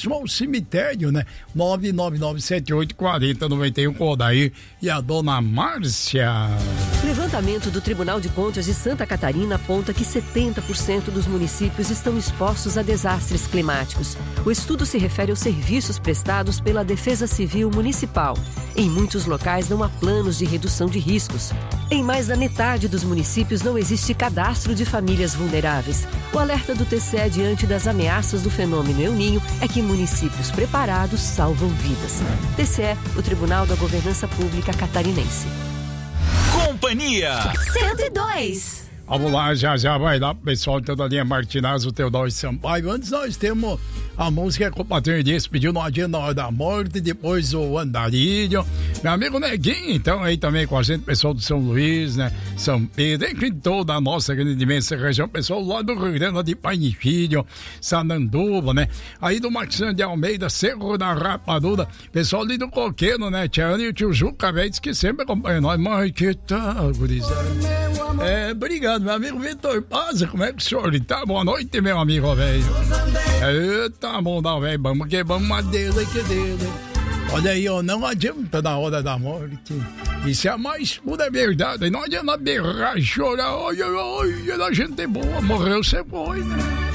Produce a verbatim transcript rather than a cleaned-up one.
próximo ao cemitério, né? nove nove nove sete oito quatro zero nove um com o Odair e a dona Márcia. Levantamento do Tribunal de Contas de Santa Catarina aponta que setenta por cento dos municípios estão expostos a desastres climáticos. O estudo se refere aos serviços prestados pela Defesa Civil Municipal. Em muitos locais não há planos de redução de riscos. Em mais da metade dos municípios não existe cadastro de famílias vulneráveis. O alerta do T C E diante das ameaças do fenômeno El Niño é que municípios preparados salvam vidas. T C E, o Tribunal da Governança Pública Catarinense. Companhia cento e dois. Vamos lá, já já vai lá, pessoal, toda a linha Martinaz, o Teodoro Sampaio. Antes nós temos a música que o Patrão disse, pediu no Dia na Hora da Morte, depois o Andarilho. Meu amigo Neguinho, então, aí também com a gente, pessoal do São Luís, né? São Pedro, enfim, toda a nossa grande imensa região, pessoal lá do Rio Grande, de Pai e Filho, Sananduva, né? Aí do Maxan de Almeida, Cerro da Rapadura, pessoal ali do Coqueiro, né? Tiana e o tio Juca, velho, que sempre acompanha nós. Mas que tal, gurizada? É, obrigado, meu amigo Vitor Paz, como é que o senhor está? Boa noite, meu amigo, velho. Eita, bom, não, velho, vamos que vamos madeira que dele. Olha aí, ó, não adianta na hora da morte. Isso é a mais pura verdade. Não adianta berrar, chorar. Olha, olha, a gente é boa, morreu, você foi, né?